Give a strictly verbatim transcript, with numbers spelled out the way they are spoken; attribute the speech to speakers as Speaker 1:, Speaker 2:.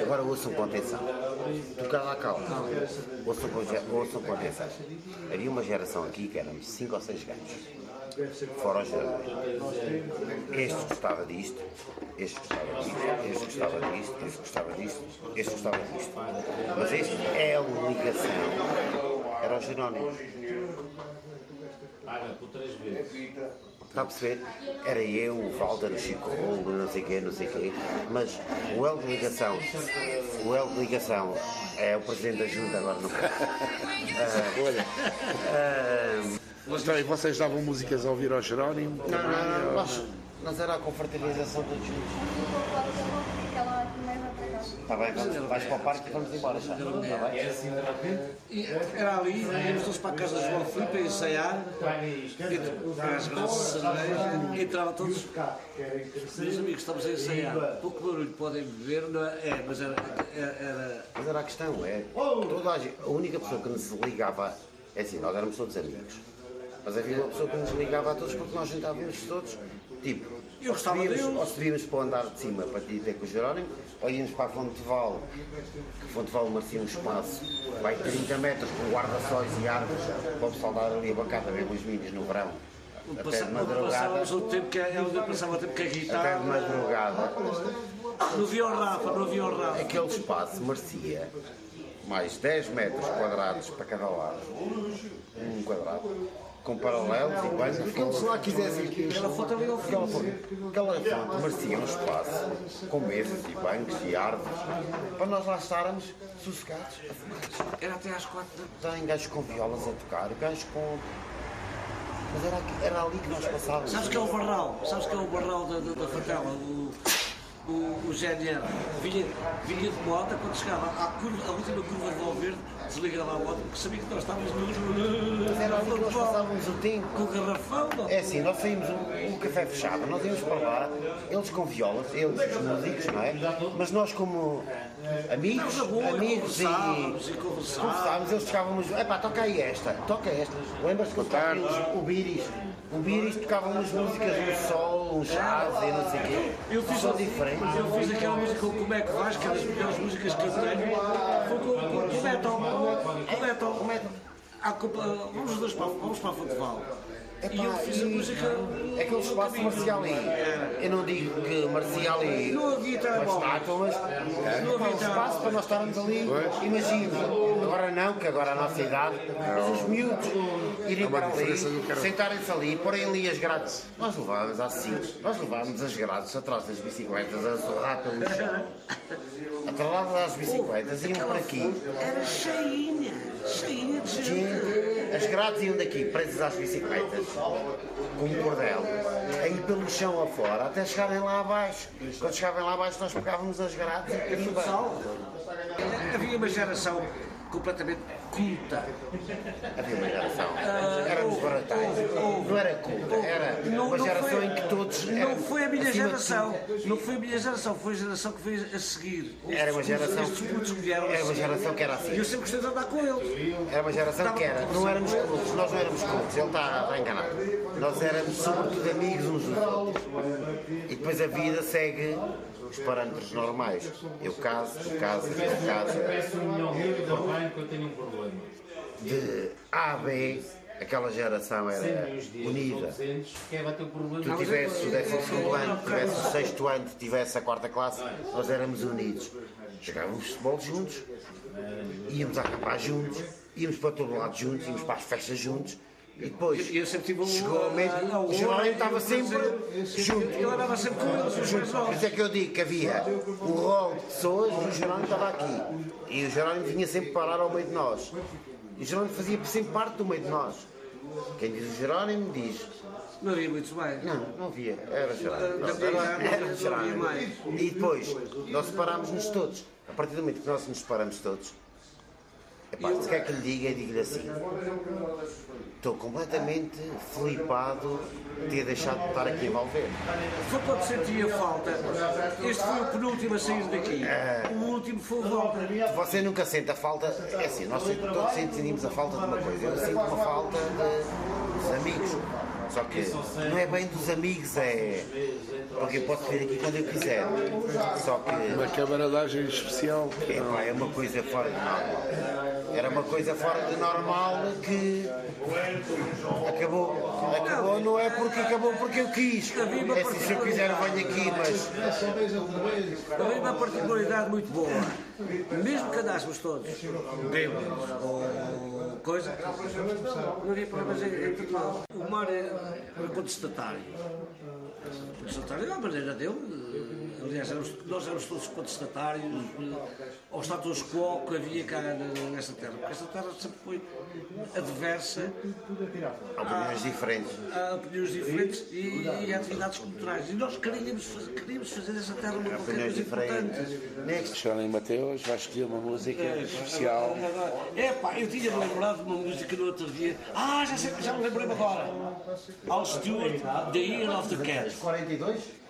Speaker 1: Agora ouçam com atenção. Tocar lá calma. Ouçam com, ouçam com atenção. Havia uma geração aqui que éramos cinco ou seis gajos. Fora os jovens. Este gostava disto, este gostava disto, este gostava disto, este gostava disto, este gostava disto. Mas este é a ligação. Era o Jerónimo. Está a perceber? Era eu, o Walter, o Chico Rolo, não sei o quê, não sei o quê. Mas o L de ligação, o L de ligação é o presidente da junta agora no. Uh, olha. Uh,
Speaker 2: Mas também vocês davam músicas a ouvir ao Jerónimo?
Speaker 1: Não, não, não, não. Nós, nós era a confraternização todos juntos. Está bem, vamos, vais para o parque e vamos embora já. Está bem?
Speaker 3: E era ali, íamos todos para a casa de João Filipe a ensaiar, e as graças de cerveja, entrava todos. Meus amigos, estamos a ensaiar. Pouco barulho podem beber, não é? É, mas era, era.
Speaker 1: Mas era a questão, é. Toda a, gente, a única pessoa que nos ligava, é assim, nós éramos todos amigos. Mas havia uma pessoa que nos ligava a todos porque nós juntávamos todos, tipo,
Speaker 3: eu gostava deles.
Speaker 1: Ou subíamos para o andar de cima para ir ter com o Jerónimo, ou íamos para a Fonteval, que Fonteval merecia um espaço, vai trinta metros com guarda-sóis e árvores, para o pessoal dar ali a bancada, ver os milhos no verão. Até de madrugada.
Speaker 3: Passávamos o tempo que eu passava o tempo que a guitarra.
Speaker 1: Até de madrugada.
Speaker 3: Não via o Rafa, não via o Rafa.
Speaker 1: Aquele espaço merecia mais dez metros quadrados para cada lado, um quadrado, com paralelos e bancos, como se lá quisessem que
Speaker 3: aquela fonte ali ao
Speaker 1: aquela fonte, aquela fonte merecia um espaço com mesas e bancos e árvores para nós lá estarmos sossegados, afogados.
Speaker 3: Era até às quatro da
Speaker 1: Tem gajos com violas a tocar, gajos com. Mas era, era ali que nós passávamos.
Speaker 3: Sabes que é o barral? Sabes que é o barral da, da, da Fatela? O, o, o G N R vinha, vinha de moto, quando chegava à, curva, à última curva de Valverde, desligava a moto, porque sabia que nós estávamos no.
Speaker 1: Mas era ali que nós passávamos o tempo.
Speaker 3: Com o garrafão, não?
Speaker 1: É assim, nós saímos, o, o café fechava, nós íamos para lá, eles com violas, eles os músicos, não é? Mas nós como amigos,
Speaker 3: boa,
Speaker 1: amigos e,
Speaker 3: conversávamos e conversávamos.
Speaker 1: conversávamos, eles tocávamos, epá, toca aí esta, toca esta. Lembras-te quando tocávamos o Biris? O Biris tocávamos músicas, um sol, um jazz e não sei o quê.
Speaker 3: Eu fiz,
Speaker 1: só diferente.
Speaker 3: Eu fiz aquela música com o Como é que vais, que é das melhores músicas que eu tenho. Foi com, com, com o Metal. Com o Metal. Com o Metal. Ah, com, vamos os dois para, vamos para a Fonteval.
Speaker 1: Epá,
Speaker 3: E eu fiz a música.
Speaker 1: Aquele espaço marcial aí. Eu não digo que marcial aí.
Speaker 3: Não havia telemóvel.
Speaker 1: Mas não havia espaço para nós estarmos ali. Imagina. Agora não, que agora a nossa idade. Mas os miúdos irem para ali, sentarem-se ali, porem ali as grades. Nós levávamos assim. Nós levávamos as grades atrás das bicicletas a sorrar pelo chão. Atrás das bicicletas iam por aqui.
Speaker 3: Era cheinha. Cheinha de gente.
Speaker 1: As grades iam daqui, presas às bicicletas, com um cordel, aí pelo chão afora, até chegarem lá abaixo. Quando chegavam lá abaixo, nós pegávamos as grades e
Speaker 3: É futsal. Havia uma geração completamente culta.
Speaker 1: Havia uma geração. Éramos baratais. Não era culta, era uma geração em que todos.
Speaker 3: Não foi a minha geração. Não foi a minha geração, foi a geração que veio a seguir.
Speaker 1: Era uma geração.
Speaker 3: Estes putos que vieram
Speaker 1: Era uma geração que era assim.
Speaker 3: E eu sempre gostei de andar com eles.
Speaker 1: Era uma geração que era. Não éramos cultos, nós não éramos cultos, ele está, está enganado. Nós éramos sobretudo amigos uns dos outros. E depois a vida segue os parâmetros normais. Eu caso, tu casas, eu caso. De A a B, aquela geração era unida. Tu tivesse o décimo segundo ano, tivesse o sexto ano, tivesse a quarta classe, nós éramos unidos. Jogávamos futebol juntos, íamos a acampar juntos, íamos para todo lado juntos, íamos para as festas juntos. E depois
Speaker 3: eu sempre tive um,
Speaker 1: chegou o momento, o Jerónimo estava sempre junto.
Speaker 3: Eu andava sempre com eles.
Speaker 1: Junto. Por isso é que eu digo que havia um rol de pessoas e o Jerónimo estava aqui. E o Jerónimo vinha sempre parar ao meio de nós. E o Jerónimo fazia sempre parte do meio de nós. Quem diz o Jerónimo diz.
Speaker 3: Não havia muitos mais.
Speaker 1: Não, não havia. Era Jerónimo. Não,
Speaker 3: Também já
Speaker 1: era, era
Speaker 3: não
Speaker 1: Jerónimo.
Speaker 3: havia mais.
Speaker 1: E depois, nós separámos-nos todos. A partir do momento que nós nos separamos todos, epá, se quer que lhe diga, diga-lhe assim. Estou completamente flipado de ter deixado de estar aqui em Valverde.
Speaker 3: Foi quando sentia falta. Este foi o penúltimo a sair daqui. O último foi o Walter.
Speaker 1: Você nunca sente a falta. É assim, nós todos sentimos a falta de uma coisa. Eu sinto uma falta de, dos amigos. Só que não é bem dos amigos, é porque eu posso vir aqui quando eu quiser. Só que
Speaker 2: Uma camaradagem especial.
Speaker 1: é, pá, é uma coisa fora de normal. Era uma coisa fora de normal que acabou. Acabou não é porque acabou porque eu quis. É assim, se eu quiser eu venho aqui, mas
Speaker 3: Havia uma particularidade muito boa. Mesmo que andássemos todos bêbados ou coisa, não havia problemas entre nós. O Mário era contestatário. Contestatário é a maneira dele. Aliás, éramos, nós éramos todos contestatários ao status quo que havia cá nesta terra. Porque esta terra sempre foi adversa
Speaker 1: opiniões diferentes.
Speaker 3: a opiniões diferentes e, e a atividades culturais. E nós queríamos fazer, queríamos fazer desta terra uma qualquer
Speaker 1: Opiniões
Speaker 3: coisa
Speaker 1: diferentes.
Speaker 3: importante.
Speaker 1: Next.
Speaker 2: Jerónimo Mateus vai escolher uma música especial.
Speaker 3: É pá, eu tinha-me lembrado de uma música no outro dia. Ah, já sei, já me lembrei agora. Al Stewart, The Year of the Cat.
Speaker 1: quarenta e dois?